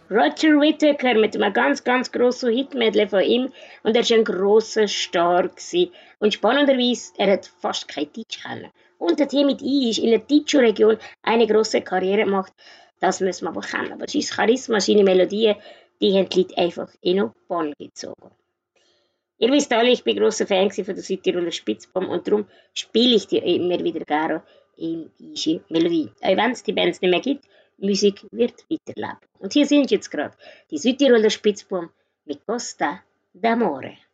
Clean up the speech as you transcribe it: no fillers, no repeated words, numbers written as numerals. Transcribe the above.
Roger Whittaker mit einem ganz, ganz grossen Hitmedley von ihm. Und er war ein grosser Star. Gewesen. Und spannenderweise, er hat fast kein Deutsch kennen. Und hat hier mit ist in der deutschen Region eine grosse Karriere gemacht. Das müssen wir aber kennen. Aber sein Charisma, seine Melodien, die haben die Leute einfach in den Bann gezogen. Ihr wisst alle, ich bin grosser Fan von der Südtiroler Spitzbom und darum spiele ich die immer wieder gerne in diese Melodie. Auch wenn es die Bands nicht mehr gibt, Musik wird weiterleben. Und hier sind jetzt gerade die Südtiroler Spitzbom mit Costa d'Amore.